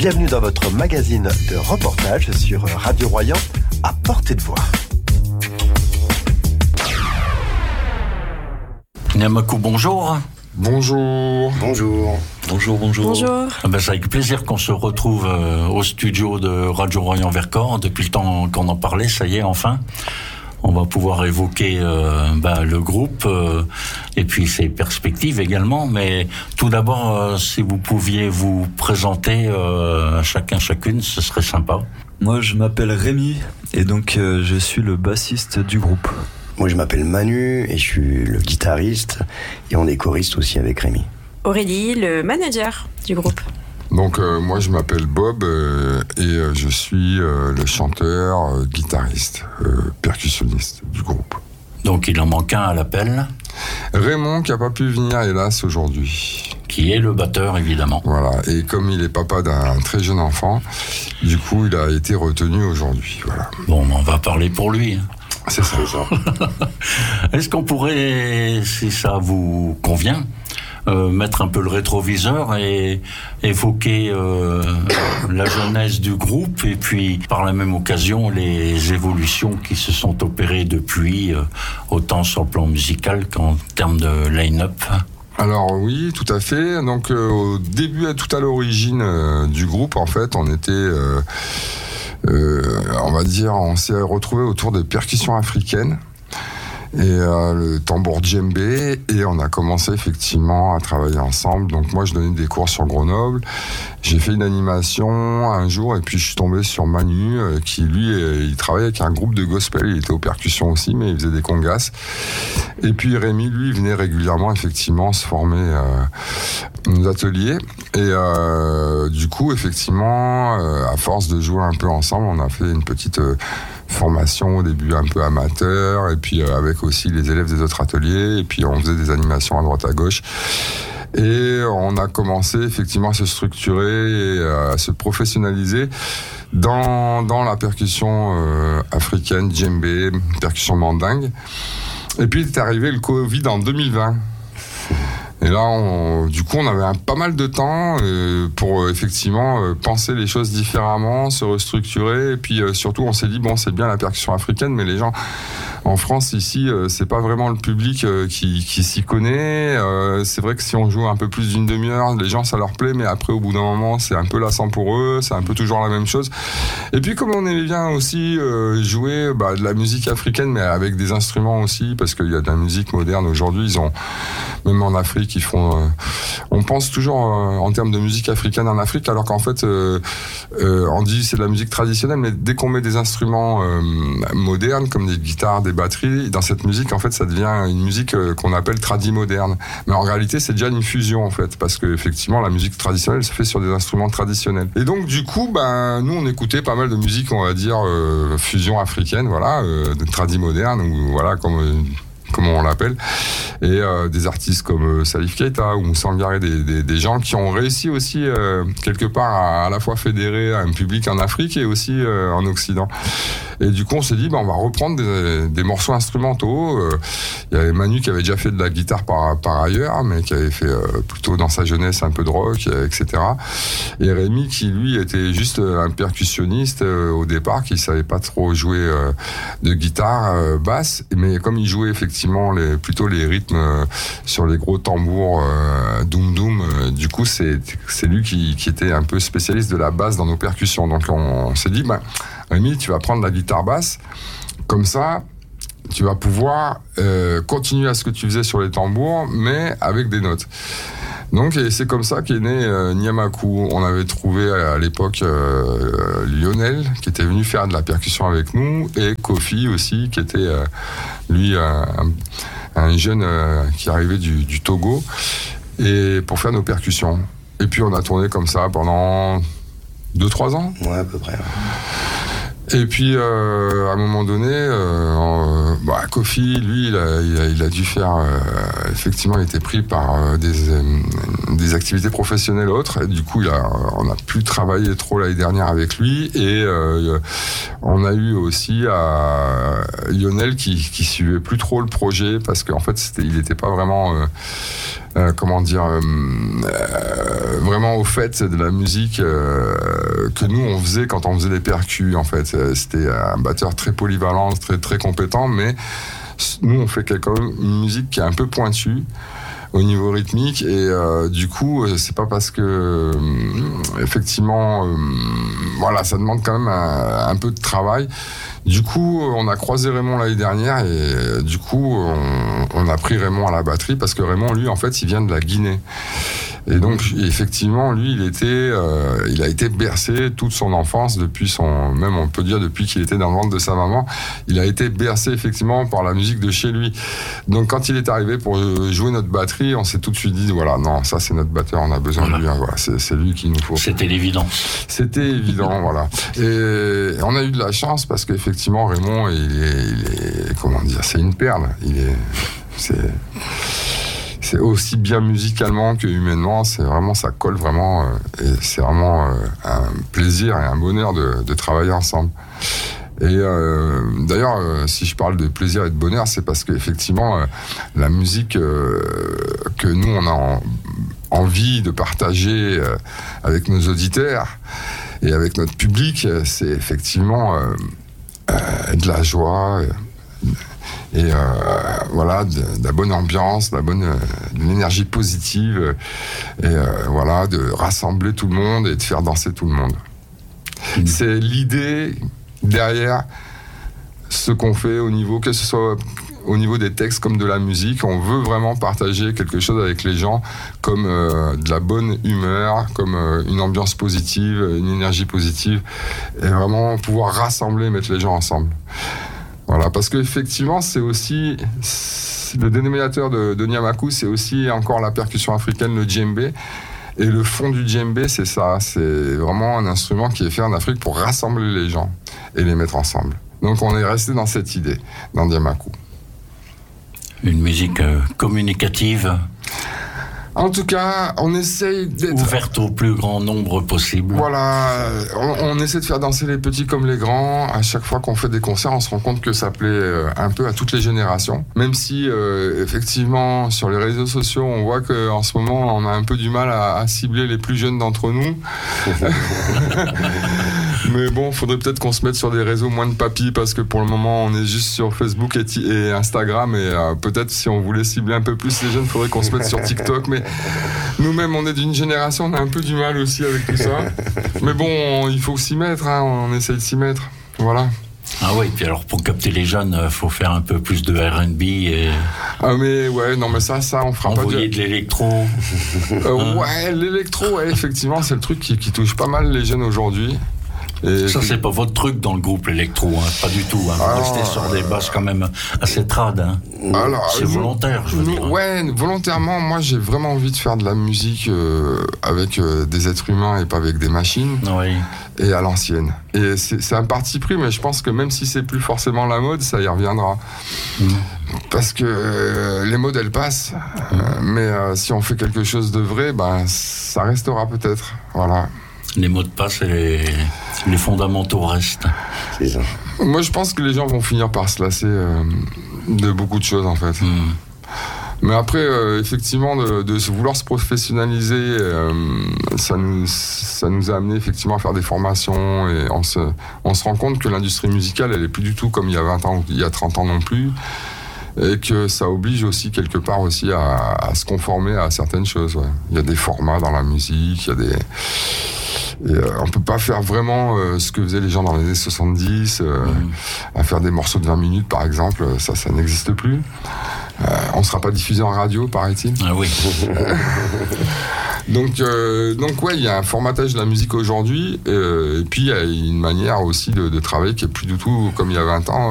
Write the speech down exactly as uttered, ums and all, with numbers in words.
Bienvenue dans votre magazine de reportage sur Radio Royan, à portée de voix. Nyamakou, bonjour. Bonjour. Bonjour. Bonjour, bonjour. Bonjour. Ah ben, c'est avec plaisir qu'on se retrouve euh, au studio de Radio Royan-Vercors. Depuis le temps qu'on en parlait, ça y est, enfin. On va pouvoir évoquer euh, ben, le groupe euh, et puis ses perspectives également. Mais tout d'abord, euh, si vous pouviez vous présenter euh, chacun, chacune, ce serait sympa. Moi, je m'appelle Rémi et donc euh, je suis le bassiste du groupe. Moi, je m'appelle Manu et je suis le guitariste et on est choriste aussi avec Rémi. Aurélie, le manager du groupe. Donc euh, moi je m'appelle Bob euh, et euh, je suis euh, le chanteur, euh, guitariste, euh, percussionniste du groupe. Donc il en manque un à l'appel. Raymond qui n'a pas pu venir hélas aujourd'hui. Qui est le batteur évidemment. Voilà, et comme il est papa d'un très jeune enfant, du coup il a été retenu aujourd'hui. Voilà. Bon, on va parler pour lui. C'est ça. Est-ce qu'on pourrait, si ça vous convient, Euh, mettre un peu le rétroviseur et évoquer euh, la jeunesse du groupe et puis par la même occasion les évolutions qui se sont opérées depuis, euh, autant sur le plan musical qu'en termes de line-up. Alors oui, tout à fait. Donc euh, au début, tout à l'origine euh, du groupe, en fait, on était, euh, euh, on va dire, on s'est retrouvé autour de percussions africaines. Et euh, le tambour djembé, et on a commencé effectivement à travailler ensemble. Donc moi je donnais des cours sur Grenoble, j'ai fait une animation un jour et puis je suis tombé sur Manu euh, qui lui euh, il travaillait avec un groupe de gospel, il était aux percussions aussi mais il faisait des congas. Et puis Rémi lui il venait régulièrement effectivement se former euh, nos ateliers et euh, du coup effectivement euh, à force de jouer un peu ensemble on a fait une petite euh, formation au début un peu amateur et puis euh, avec aussi les élèves des autres ateliers et puis on faisait des animations à droite à gauche et on a commencé effectivement à se structurer et à se professionnaliser dans, dans la percussion euh, africaine, djembé, percussion mandingue. Et puis est arrivé le Covid en deux mille vingt. Et là, on, du coup, on avait un, pas mal de temps euh, pour euh, effectivement euh, penser les choses différemment, se restructurer. Et puis euh, surtout, on s'est dit bon, c'est bien la percussion africaine, mais les gens en France ici, euh, c'est pas vraiment le public euh, qui, qui s'y connaît. Euh, c'est vrai que si on joue un peu plus d'une demi-heure, les gens ça leur plaît, mais après au bout d'un moment, c'est un peu lassant pour eux. C'est un peu toujours la même chose. Et puis comme on aimait bien aussi euh, jouer bah, de la musique africaine, mais avec des instruments aussi, parce qu'il y a de la musique moderne aujourd'hui. Ils ont même en Afrique. Qui font, euh, on pense toujours euh, en termes de musique africaine en Afrique, alors qu'en fait, euh, euh, on dit c'est de la musique traditionnelle, mais dès qu'on met des instruments euh, modernes, comme des guitares, des batteries, dans cette musique, en fait, ça devient une musique euh, qu'on appelle tradi-moderne. Mais en réalité, c'est déjà une fusion, en fait, parce que effectivement, la musique traditionnelle se fait sur des instruments traditionnels. Et donc, du coup, ben, nous, on écoutait pas mal de musique, on va dire, euh, fusion africaine, voilà, euh, de tradi-moderne, ou voilà, comme euh, comme on l'appelle, et euh, des artistes comme euh, Salif Keita ou Moussa Ngare, des, des, des gens qui ont réussi aussi euh, quelque part à, à la fois fédérer un public en Afrique et aussi euh, en Occident. Et du coup, on s'est dit, bah, on va reprendre des, des morceaux instrumentaux. Il euh, y avait Manu qui avait déjà fait de la guitare par, par ailleurs, mais qui avait fait euh, plutôt dans sa jeunesse un peu de rock, et cetera. Et Rémi qui, lui, était juste un percussionniste euh, au départ, qui savait pas trop jouer euh, de guitare euh, basse, mais comme il jouait effectivement les, plutôt les rythmes euh, sur les gros tambours euh, doum doum, euh, du coup, c'est, c'est lui qui, qui était un peu spécialiste de la basse dans nos percussions. Donc on, on s'est dit, bah, Rémi, tu vas prendre la guitare basse, comme ça, tu vas pouvoir euh, continuer à ce que tu faisais sur les tambours, mais avec des notes. Donc, et c'est comme ça qu'est né euh, Nyamakou. On avait trouvé à l'époque euh, Lionel, qui était venu faire de la percussion avec nous, et Kofi aussi, qui était, euh, lui, un, un jeune euh, qui arrivait du, du Togo, et pour faire nos percussions. Et puis, on a tourné comme ça pendant deux trois ans. Ouais, à peu près. Ouais. Et puis, euh, à un moment donné, euh, bah, Kofi, lui, il a, il a, il a dû faire... Euh, effectivement, il était pris par euh, des, euh, des activités professionnelles autres. Et du coup, il a, on n'a plus travaillé trop l'année dernière avec lui. Et euh, on a eu aussi à Lionel qui, qui suivait plus trop le projet parce qu'en fait, c'était, il n'était pas vraiment... Euh, euh, comment dire, euh, euh, vraiment au fait de la musique euh, que nous on faisait quand on faisait des percus en fait. C'était un batteur très polyvalent, très très compétent, mais nous on fait quelque, une musique qui est un peu pointue au niveau rythmique, et euh, du coup c'est pas parce que euh, effectivement euh, voilà, ça demande quand même un, un peu de travail. Du coup on a croisé Raymond l'année dernière, et du coup on, on a pris Raymond à la batterie, parce que Raymond lui en fait il vient de la Guinée. Et donc effectivement lui il était euh, il a été bercé toute son enfance, depuis son, même on peut dire depuis qu'il était dans le ventre de sa maman, il a été bercé effectivement par la musique de chez lui. Donc quand il est arrivé pour jouer notre batterie, on s'est tout de suite dit voilà, non, ça c'est notre batteur, on a besoin voilà. de lui, hein, voilà, c'est, c'est lui qu'il nous faut. C'était l'évidence. C'était évident, voilà. Et on a eu de la chance, parce qu'effectivement Raymond il est, il est comment dire, c'est une perle, il est c'est c'est aussi bien musicalement que humainement, c'est vraiment, ça colle vraiment, euh, et c'est vraiment euh, un plaisir et un bonheur de, de travailler ensemble. Et euh, d'ailleurs, euh, si je parle de plaisir et de bonheur, c'est parce qu'effectivement, euh, la musique euh, que nous, on a en, envie de partager euh, avec nos auditeurs et avec notre public, c'est effectivement euh, euh, de la joie, euh, et euh, voilà, de, de la bonne ambiance, de la bonne, de l'énergie positive, et euh, voilà, de rassembler tout le monde et de faire danser tout le monde. Mmh. C'est l'idée derrière ce qu'on fait au niveau, que ce soit au niveau des textes comme de la musique. On veut vraiment partager quelque chose avec les gens, comme euh, de la bonne humeur, comme euh, une ambiance positive, une énergie positive, et vraiment pouvoir rassembler, mettre les gens ensemble. Voilà, parce qu'effectivement, c'est aussi c'est le dénominateur de, de Nyamaku, c'est aussi encore la percussion africaine, le djembé. Et le fond du djembé, c'est ça, c'est vraiment un instrument qui est fait en Afrique pour rassembler les gens et les mettre ensemble. Donc on est resté dans cette idée, dans Nyamaku. Une musique euh, communicative. En tout cas, on essaye d'être... ouverte au plus grand nombre possible. Voilà, on, on essaie de faire danser les petits comme les grands. À chaque fois qu'on fait des concerts, on se rend compte que ça plaît euh, un peu à toutes les générations. Même si, euh, effectivement, sur les réseaux sociaux, on voit qu'en ce moment, on a un peu du mal à, à cibler les plus jeunes d'entre nous. Mais bon, il faudrait peut-être qu'on se mette sur des réseaux moins de papy, parce que pour le moment, on est juste sur Facebook et, t- et Instagram. Et euh, peut-être, si on voulait cibler un peu plus les jeunes, il faudrait qu'on se mette sur TikTok. Mais nous-mêmes, on est d'une génération, on a un peu du mal aussi avec tout ça. Mais bon, on, il faut s'y mettre, hein, on essaye de s'y mettre. Voilà. Ah oui, puis alors pour capter les jeunes, il faut faire un peu plus de R and B et... Ah mais ouais, non mais ça, ça on fera envoyer pas... Envoyer de l'électro. euh, hein. Ouais, l'électro, ouais, effectivement, c'est le truc qui, qui touche pas mal les jeunes aujourd'hui. Et ça, puis... c'est pas votre truc dans le groupe électro, hein, pas du tout. Hein. Vous alors, restez sur des basses quand même assez trad. Hein. Alors, c'est volontaire, je veux nous, dire. Ouais, volontairement, moi j'ai vraiment envie de faire de la musique euh, avec euh, des êtres humains et pas avec des machines. Oui. Et à l'ancienne. Et c'est, c'est un parti pris, mais je pense que même si c'est plus forcément la mode, ça y reviendra. Mmh. Parce que euh, les modes, elles passent. Mmh. Euh, mais euh, si on fait quelque chose de vrai, ben, ça restera peut-être. Voilà. Les mots de passe et les, les fondamentaux restent. C'est ça. Moi, je pense que les gens vont finir par se lasser euh, de beaucoup de choses, en fait. Mm. Mais après, euh, effectivement, de, de vouloir se professionnaliser, euh, ça, nous, ça nous a amené effectivement à faire des formations, et on se, on se rend compte que l'industrie musicale, elle est plus du tout comme il y a vingt ans ou il y a trente ans non plus. Et que ça oblige aussi quelque part aussi à, à se conformer à certaines choses. Ouais. Il y a des formats dans la musique, il y a des... Et, euh, on peut pas faire vraiment euh, ce que faisaient les gens dans les années soixante-dix, euh, mmh. à faire des morceaux de vingt minutes par exemple, ça, ça n'existe plus. Euh, on sera pas diffusé en radio, paraît-il. Ah oui. Donc, euh, donc ouais, il y a un formatage de la musique aujourd'hui, euh, et puis il y a une manière aussi de, de travailler qui est plus du tout comme il y a vingt ans.